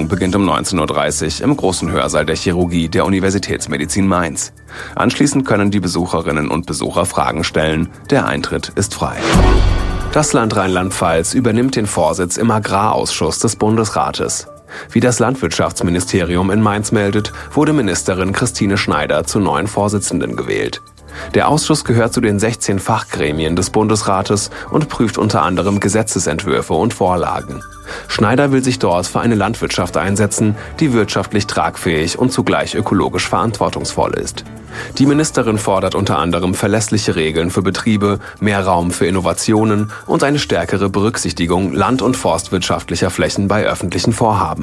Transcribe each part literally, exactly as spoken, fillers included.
beginnt um neunzehn Uhr dreißig im großen Hörsaal der Chirurgie der Universitätsmedizin Mainz. Anschließend können die Besucherinnen und Besucher Fragen stellen. Der Eintritt ist frei. Das Land Rheinland-Pfalz übernimmt den Vorsitz im Agrarausschuss des Bundesrates. Wie das Landwirtschaftsministerium in Mainz meldet, wurde Ministerin Christine Schneider zur neuen Vorsitzenden gewählt. Der Ausschuss gehört zu den sechzehn Fachgremien des Bundesrates und prüft unter anderem Gesetzesentwürfe und Vorlagen. Schneider will sich dort für eine Landwirtschaft einsetzen, die wirtschaftlich tragfähig und zugleich ökologisch verantwortungsvoll ist. Die Ministerin fordert unter anderem verlässliche Regeln für Betriebe, mehr Raum für Innovationen und eine stärkere Berücksichtigung land- und forstwirtschaftlicher Flächen bei öffentlichen Vorhaben.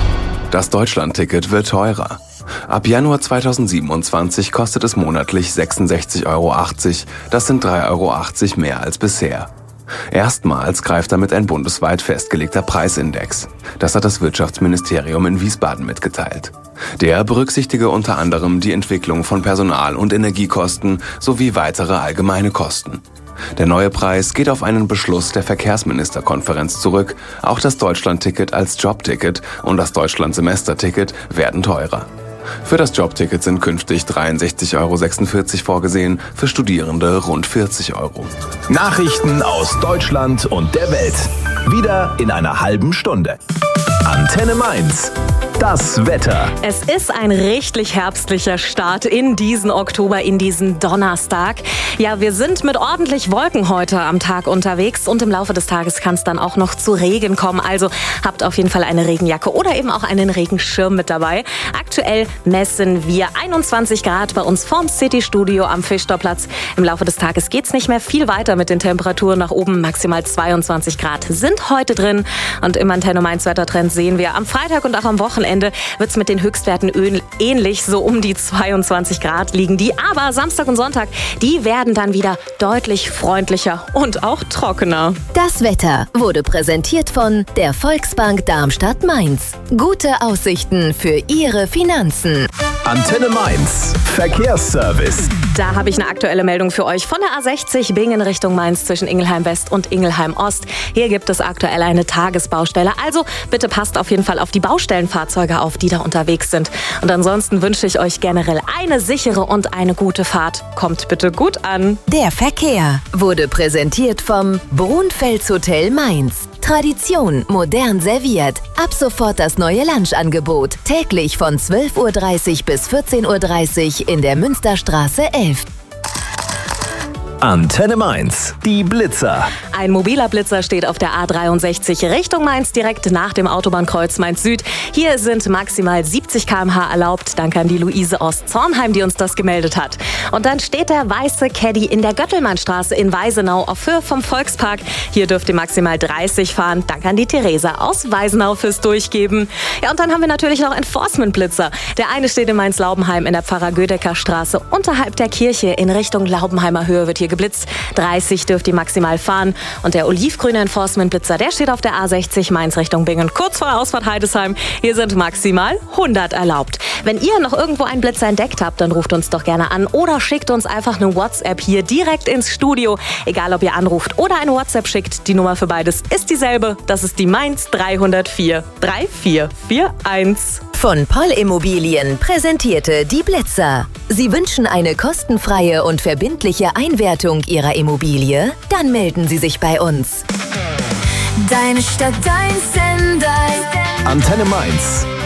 Das Deutschlandticket wird teurer. Ab Januar zweitausendsiebenundzwanzig kostet es monatlich sechsundsechzig Euro achtzig, das sind drei Euro achtzig mehr als bisher. Erstmals greift damit ein bundesweit festgelegter Preisindex. Das hat das Wirtschaftsministerium in Wiesbaden mitgeteilt. Der berücksichtige unter anderem die Entwicklung von Personal- und Energiekosten sowie weitere allgemeine Kosten. Der neue Preis geht auf einen Beschluss der Verkehrsministerkonferenz zurück. Auch das Deutschlandticket als Jobticket und das Deutschlandsemesterticket werden teurer. Für das Jobticket sind künftig dreiundsechzig Euro sechsundvierzig vorgesehen, für Studierende rund vierzig Euro. Nachrichten aus Deutschland und der Welt. Wieder in einer halben Stunde. Antenne Mainz. Das Wetter. Es ist ein richtig herbstlicher Start in diesen Oktober, in diesen Donnerstag. Ja, wir sind mit ordentlich Wolken heute am Tag unterwegs und im Laufe des Tages kann es dann auch noch zu Regen kommen. Also habt auf jeden Fall eine Regenjacke oder eben auch einen Regenschirm mit dabei. Aktuell messen wir einundzwanzig Grad bei uns vorm City-Studio am Fischtorplatz. Im Laufe des Tages geht es nicht mehr viel weiter mit den Temperaturen nach oben. Maximal zweiundzwanzig Grad sind heute drin. Und im Antenne Mainz Wettertrend sehen wir, am Freitag und auch am Wochenende wird es mit den Höchstwerten ähnlich, so um die zweiundzwanzig Grad liegen die. Aber Samstag und Sonntag, die werden dann wieder deutlich freundlicher und auch trockener. Das Wetter wurde präsentiert von der Volksbank Darmstadt-Mainz. Gute Aussichten für Ihre Finanzen. Antenne Mainz. Verkehrsservice. Da habe ich eine aktuelle Meldung für euch von der A sechzig Bingen Richtung Mainz zwischen Ingelheim West und Ingelheim Ost. Hier gibt es aktuell eine Tagesbaustelle. Also bitte passt auf jeden Fall auf die Baustellenfahrzeuge auf, die da unterwegs sind. Und ansonsten wünsche ich euch generell eine sichere und eine gute Fahrt. Kommt bitte gut an. Der Verkehr wurde präsentiert vom Brunfels Hotel Mainz. Tradition modern serviert. Ab sofort das neue Lunchangebot. Täglich von zwölf Uhr dreißig bis vierzehn Uhr dreißig in der Münsterstraße elf. Antenne Mainz. Die Blitzer. Ein mobiler Blitzer steht auf der A dreiundsechzig Richtung Mainz, direkt nach dem Autobahnkreuz Mainz Süd. Hier sind maximal siebzig Kilometer pro Stunde erlaubt. Danke an die Luise aus Zornheim, die uns das gemeldet hat. Und dann steht der weiße Caddy in der Göttelmannstraße in Weisenau auf Höhe vom Volkspark. Hier dürft ihr maximal dreißig fahren. Danke an die Theresa aus Weisenau fürs Durchgeben. Ja, und dann haben wir natürlich noch Enforcement-Blitzer. Der eine steht in Mainz-Laubenheim in der Pfarrer-Gödecker-Straße. Unterhalb der Kirche in Richtung Laubenheimer Höhe wird hier geblitzt. dreißig dürft ihr maximal fahren. Und der olivgrüne Enforcement-Blitzer, der steht auf der A sechzig Mainz Richtung Bingen, kurz vor der Ausfahrt Heidesheim. Hier sind maximal hundert erlaubt. Wenn ihr noch irgendwo einen Blitzer entdeckt habt, dann ruft uns doch gerne an oder schickt uns einfach eine WhatsApp hier direkt ins Studio. Egal, ob ihr anruft oder eine WhatsApp schickt, die Nummer für beides ist dieselbe. Das ist die Mainz dreihundertvier drei vier vier eins. Von Poll Immobilien präsentierte die Blitzer. Sie wünschen eine kostenfreie und verbindliche Einwertung Ihrer Immobilie? Dann melden Sie sich bei uns. Deine Stadt, dein Sender. Antenne Mainz.